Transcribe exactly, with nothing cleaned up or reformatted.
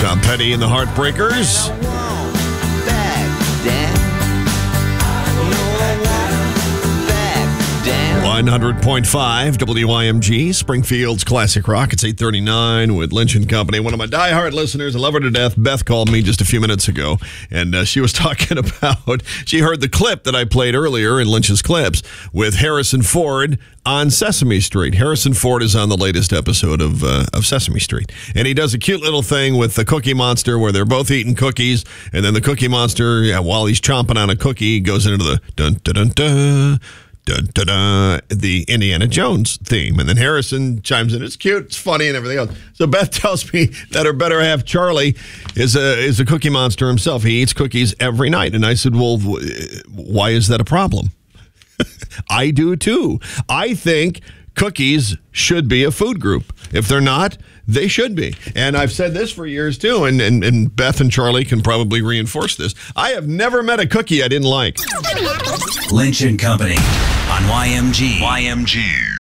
Tom Petty and the Heartbreakers. one hundred point five W I M G, Springfield's Classic Rock. It's eight thirty-nine with Lynch and Company. One of my diehard listeners, I love her to death, Beth, called me just a few minutes ago, and uh, she was talking about, she heard the clip that I played earlier in Lynch's Clips with Harrison Ford on Sesame Street. Harrison Ford is on the latest episode of uh, of Sesame Street, and he does a cute little thing with the Cookie Monster where they're both eating cookies, and then the Cookie Monster, yeah, while he's chomping on a cookie, goes into the dun dun dun dun. Dun, dun, dun, the Indiana Jones theme. And then Harrison chimes in. It's cute, it's funny, and everything else. So Beth tells me that her better half, Charlie, is a is a Cookie Monster himself. He eats cookies every night. And I said, well, why is that a problem? I do, too. I think cookies should be a food group. If they're not, they should be. And I've said this for years, too, and, and, and Beth and Charlie can probably reinforce this. I have never met a cookie I didn't like. Lynch and Company on Y M G. Y M G.